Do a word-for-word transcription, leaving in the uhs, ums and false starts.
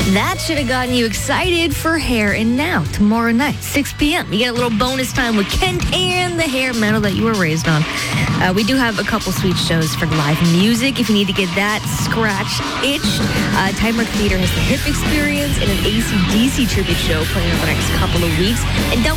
That should have gotten you excited for Hair and Now tomorrow night, six p.m. You get a little bonus time with Kent and the hair metal that you were raised on. Uh, we do have a couple sweet shows for live music. If you need to get that scratch itched, uh, Timemark Theater has the Hip Experience and an A C D C tribute show playing over the next couple of weeks. And don't